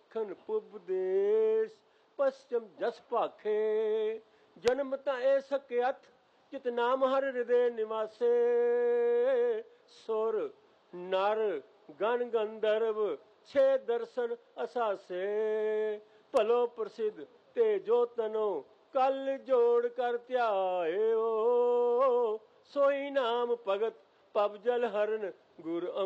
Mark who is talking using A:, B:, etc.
A: ਦੱਖਣ ਪੂਬ ਦੇਸ਼ ਪश्चिम जस भाखे जन्म ता ए सकियत चित नाम हर हृदय निवासे सुर नर गण गंधर्व छे दर्शन असासे भलो प्रसिद्ध ते जो तनो कल जोड़ कर ध्यायो सोई नाम भगत पब जल हरन गुर